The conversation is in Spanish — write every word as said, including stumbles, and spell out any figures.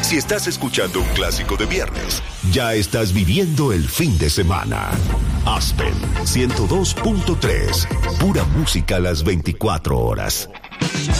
Si estás escuchando un clásico de viernes, ya estás viviendo el fin de semana. Aspen ciento dos punto tres, pura música a las veinticuatro horas.